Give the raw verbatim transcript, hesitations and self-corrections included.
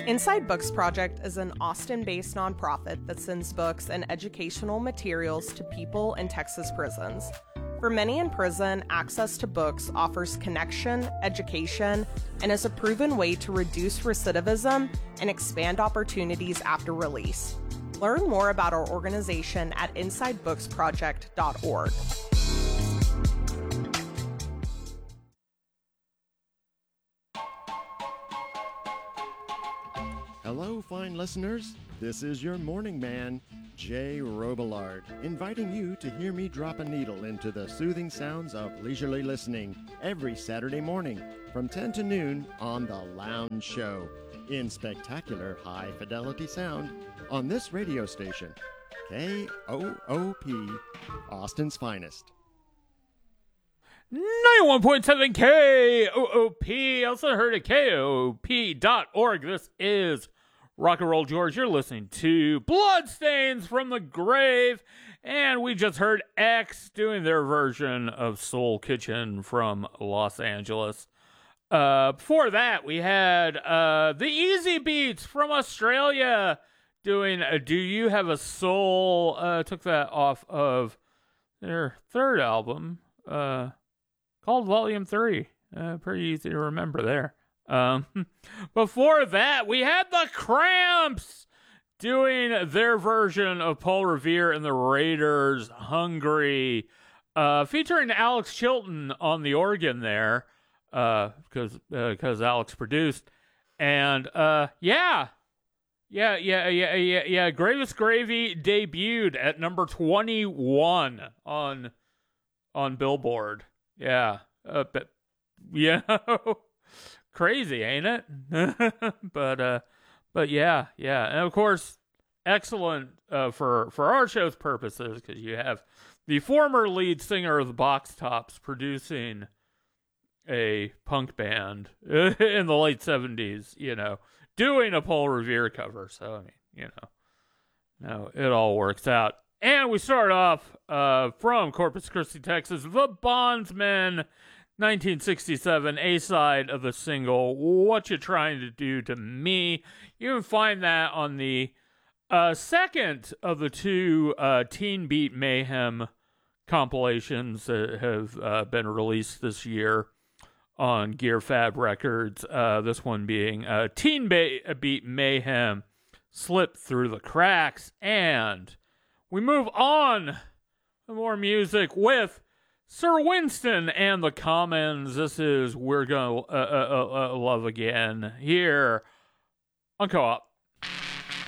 Inside Books Project is an Austin-based nonprofit that sends books and educational materials to people in Texas prisons. For many in prison, access to books offers connection, education, and is a proven way to reduce recidivism and expand opportunities after release. Learn more about our organization at inside books project dot org. Hello, fine listeners. This is your morning man, Jay Robillard, inviting you to hear me drop a needle into the soothing sounds of leisurely listening every Saturday morning from ten to noon on The Lounge Show in spectacular high-fidelity sound on this radio station, K O O P, Austin's finest. ninety-one point seven K O O P, also heard at K O O P dot org. This is Rock and Roll George. You're listening to Bloodstains from the Grave, and we just heard X doing their version of Soul Kitchen from Los Angeles. Uh, before that, we had uh, the Easy Beats from Australia doing uh, Do You Have a Soul? Uh, took that off of their third album, uh, called Volume three. Uh, pretty easy to remember there. Um, before that, we had the Cramps doing their version of Paul Revere and the Raiders' Hungry, uh, featuring Alex Chilton on the organ there, uh, because, uh, because Alex produced. And, uh, yeah, yeah, yeah, yeah, yeah, yeah, Gravest Gravy debuted at number twenty-one on, on Billboard. Yeah, uh, but, yeah. Crazy, ain't it? but uh, but yeah, yeah, and of course, excellent uh, for for our show's purposes because you have the former lead singer of the Box Tops producing a punk band in the late seventies. You know, doing a Paul Revere cover. So I mean, you know, no, it all works out. And we start off uh, from Corpus Christi, Texas, the Bondsmen. nineteen sixty-seven, A-side of the single, What You Trying to Do to Me. You can find that on the uh, second of the two uh, Teen Beat Mayhem compilations that have uh, been released this year on Gear Fab Records. Uh, this one being uh, Teen ba- Beat Mayhem, Slip Through the Cracks. And we move on to more music with Sir Winston and the Commons. This is We're Gonna uh, uh, uh, Love Again here on Co-op.